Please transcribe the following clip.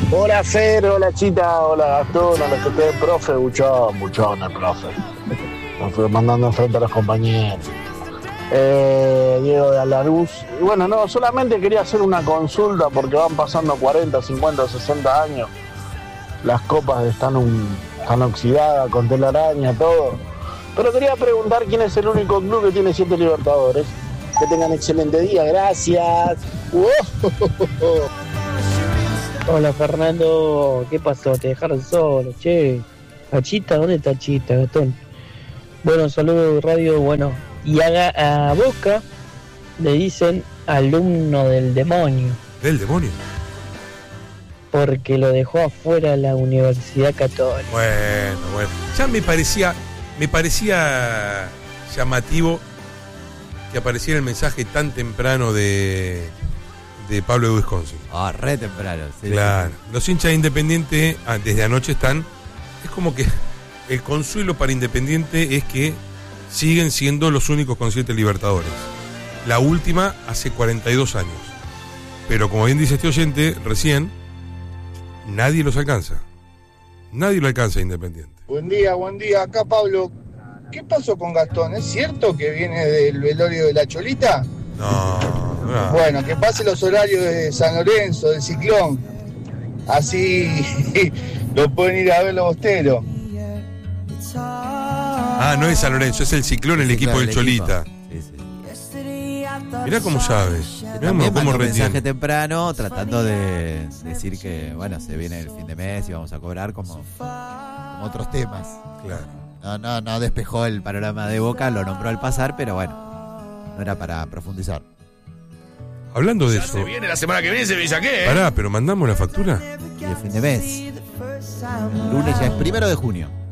Hola Fer, hola Chita, hola Gastón, hola que esté, profe, buchón el profe. Nos fue mandando enfrente a los compañeros. Diego de Alarús. Y bueno, no, solamente quería hacer una consulta porque van pasando 40, 50, 60 años. Las copas están oxidadas, con telaraña, todo. Pero quería preguntar quién es el único club que tiene 7 Libertadores. Que tengan excelente día, gracias. Hola Fernando, ¿qué pasó? Te dejaron solo, che. Chita, ¿dónde está Chita, Gastón? Bueno, saludos radio, bueno. Y a Boca le dicen alumno del demonio. ¿Del demonio? Porque lo dejó afuera la Universidad Católica. Bueno. Ya me parecía llamativo que apareciera el mensaje tan temprano de Pablo de Wisconsin. Re temprano. Sí, claro. Sí. Los hinchas de Independiente desde anoche están. Es como que el consuelo para Independiente es que siguen siendo los únicos con 7 Libertadores. La última hace 42 años. Pero como bien dice este oyente recién, nadie los alcanza. Nadie lo alcanza a Independiente. Buen día. Acá Pablo. ¿Qué pasó con Gastón? ¿Es cierto que viene del velorio de la Cholita? No. Bueno, que pase los horarios de San Lorenzo, del Ciclón. Así lo pueden ir a ver los bosteros. No es San Lorenzo, es el Ciclón, el equipo del Cholita. Sí. Mirá cómo sabes. Mirá También cómo mandó un mensaje retiene. temprano tratando de decir que, bueno, se viene el fin de mes y vamos a cobrar como otros temas. Claro. No despejó el panorama de Boca, lo nombró al pasar, pero bueno, no era para profundizar. Hablando de Ya eso. se viene la semana que viene, se me saqué. Pará, pero mandamos la factura. Y el fin de mes. El lunes ya es 1 de junio.